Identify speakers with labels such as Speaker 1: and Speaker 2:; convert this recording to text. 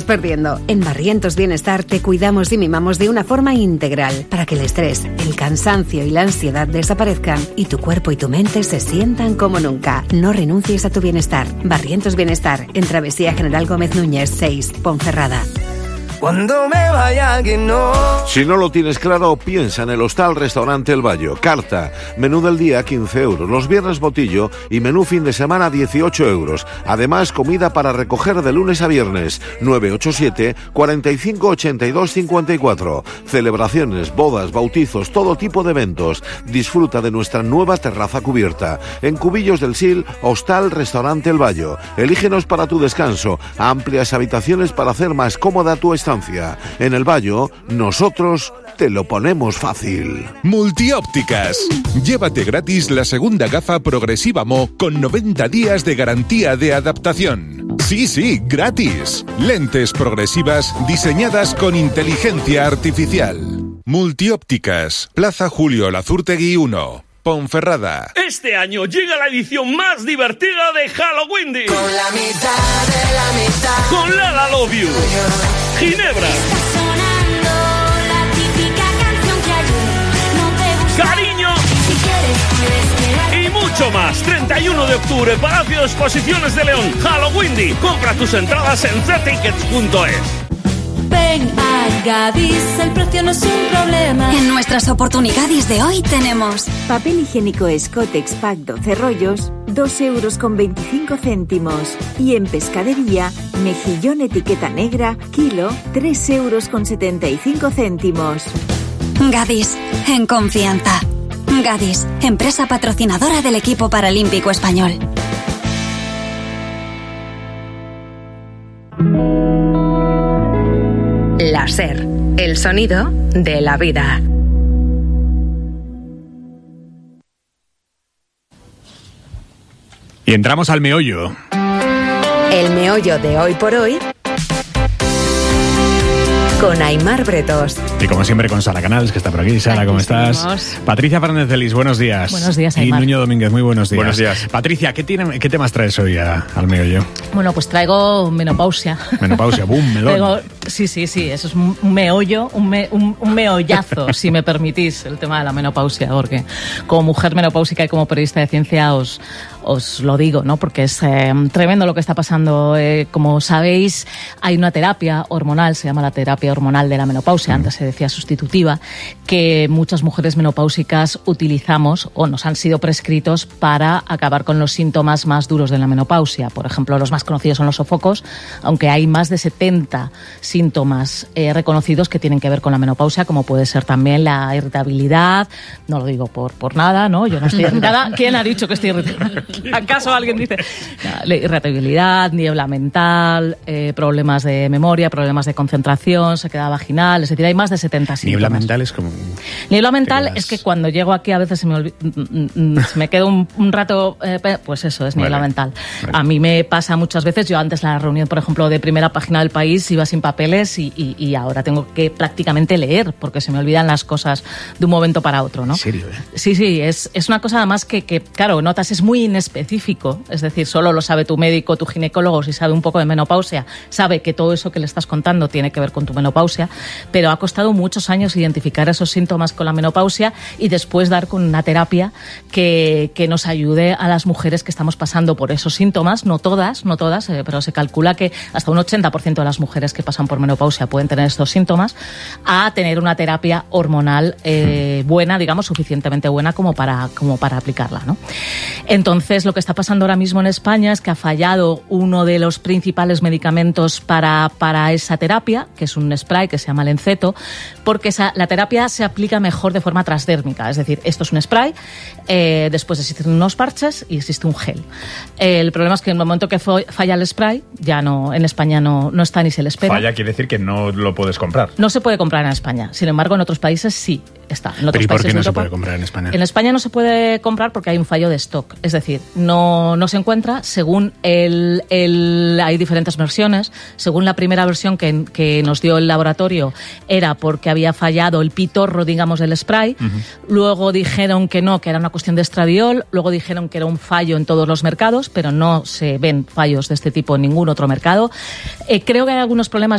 Speaker 1: perdiendo. En Barrientos Bienestar te cuidamos y mimamos de una forma integral para que el estrés, el cansancio y la ansiedad desaparezcan y tu cuerpo y tu mente se sientan como nunca. No renuncies a tu bienestar. Barrientos Bienestar, en Travesía General Gómez Núñez 6, Ponferrada.
Speaker 2: Cuando me vaya que no.
Speaker 3: Si no lo tienes claro, piensa en el Hostal Restaurante El Bayo. Carta, menú del día 15 euros, los viernes botillo y menú fin de semana 18 euros. Además, comida para recoger de lunes a viernes. 987 45 82 54. Celebraciones, bodas, bautizos, todo tipo de eventos. Disfruta de nuestra nueva terraza cubierta. En Cubillos del Sil, Hostal Restaurante El Bayo. Elígenos para tu descanso. Amplias habitaciones para hacer más cómoda tu estancia. En El Bayo, nosotros te lo ponemos fácil.
Speaker 4: Multiópticas. Llévate gratis la segunda gafa progresiva Mo con 90 días de garantía de adaptación. Sí, gratis. Lentes progresivas diseñadas con inteligencia artificial. Multiópticas. Plaza Julio Lazurtegui 1. Ponferrada.
Speaker 5: Este año llega la edición más divertida de Halloween.
Speaker 2: Con la mitad de la mitad.
Speaker 5: Con Lala Love You. Ginebra.
Speaker 6: Está sonando la típica canción que ayer no te gustó.
Speaker 5: Cariño.
Speaker 6: Si quieres puedes quedar.
Speaker 5: Y mucho más. 31 de octubre, Palacio de Exposiciones de León. Halloween. Compra tus entradas en ztickets.es.
Speaker 6: Ven a Gadis, el precio no es un problema.
Speaker 7: En nuestras oportunidades de hoy tenemos
Speaker 8: papel higiénico Scottex Pack 12 rollos, 2,25 €. Y en pescadería, mejillón etiqueta negra, kilo, 3,75 €.
Speaker 7: Gadis, en confianza. Gadis, empresa patrocinadora del equipo paralímpico español.
Speaker 1: La SER, el sonido de la vida.
Speaker 9: Y entramos al meollo.
Speaker 1: El meollo de hoy por hoy con Aimar Bretos.
Speaker 9: Y como siempre con Sara Canals, que está por aquí. Sara, ¿cómo estás? Patricia Fernández Delis, buenos días.
Speaker 10: Buenos días, Aimar.
Speaker 9: Y Nuño Domínguez, muy buenos días.
Speaker 11: Buenos días.
Speaker 9: Patricia, ¿qué temas traes hoy al meollo?
Speaker 10: Bueno, pues traigo menopausia.
Speaker 9: Menopausia, boom, melón.
Speaker 10: Sí, eso es un meollo, un meollazo, si me permitís, el tema de la menopausia, porque como mujer menopáusica y como periodista de ciencia os lo digo, ¿no? Porque es tremendo lo que está pasando. Como sabéis, hay una terapia hormonal, se llama la terapia hormonal de la menopausia, antes se decía sustitutiva, que muchas mujeres menopáusicas utilizamos o nos han sido prescritos para acabar con los síntomas más duros de la menopausia. Por ejemplo, los más conocidos son los sofocos, aunque hay más de 70 síntomas reconocidos que tienen que ver con la menopausia, como puede ser también la irritabilidad. No lo digo por nada, ¿no? Yo no estoy irritada. ¿Quién ha dicho que estoy irritada? ¿Acaso alguien dice? La irritabilidad, niebla mental, problemas de memoria, problemas de concentración, sequedad vaginal, es decir, hay más de 70 síntomas.
Speaker 9: Niebla mental es como...
Speaker 10: Niebla mental es que cuando llego aquí a veces se me quedo un rato, pues eso, es niebla mental. Vale. A mí me pasa muchas veces, yo antes la reunión, por ejemplo, de primera página del País iba sin papeles y ahora tengo que prácticamente leer porque se me olvidan las cosas de un momento para otro, ¿no?
Speaker 9: ¿En serio?
Speaker 10: Sí, es una cosa además que claro, notas, es muy inespecífico, es decir, solo lo sabe tu médico, tu ginecólogo, si sabe un poco de menopausia, sabe que todo eso que le estás contando tiene que ver con tu menopausia, pero ha costado muchos años identificar esos síntomas con la menopausia y después dar con una terapia que nos ayude a las mujeres que estamos pasando por esos síntomas, no todas, pero se calcula que hasta un 80% de las mujeres que pasan por menopausia pueden tener estos síntomas, a tener una terapia hormonal buena, digamos, suficientemente buena como para aplicarla, ¿no? Entonces, lo que está pasando ahora mismo en España es que ha fallado uno de los principales medicamentos para esa terapia, que es un spray que se llama Lenceto, porque la terapia se aplica mejor de forma transdérmica, es decir, esto es un spray, después existen unos parches y existe un gel. El problema es que en el momento que falla el spray, ya no, en España no está ni se le espera.
Speaker 11: Falla quiere decir que no lo puedes comprar.
Speaker 10: No se puede comprar en España, sin embargo en otros países sí está. En otros
Speaker 9: ¿Pero y por qué no se
Speaker 10: Europa,
Speaker 9: puede comprar en España?
Speaker 10: En España no se puede comprar porque hay un fallo de stock, es decir, no se encuentra. Según hay diferentes versiones. Según la primera versión que nos dio el laboratorio era porque había fallado el pitorro, digamos, del spray. Luego dijeron que no, que era una cuestión de estradiol. Luego dijeron que era un fallo en todos los mercados, pero no se ven fallos de este tipo en ningún otro mercado. Creo que hay algunos problemas